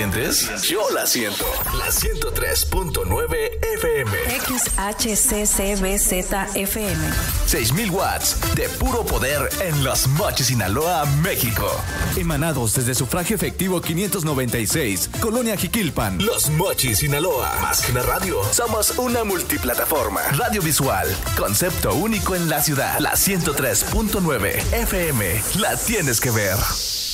sientes? Yo la siento. La 103.9 FM. XHCCBZFM. 6,000 watts de puro poder en Los Mochis, Sinaloa, México. Emanados desde Sufragio Efectivo 596, Colonia Jiquilpan. Los Mochis, Sinaloa. Más que una radio, somos una multiplataforma. Radio visual, concepto único en la ciudad. La 103.9 FM. La tienes que ver.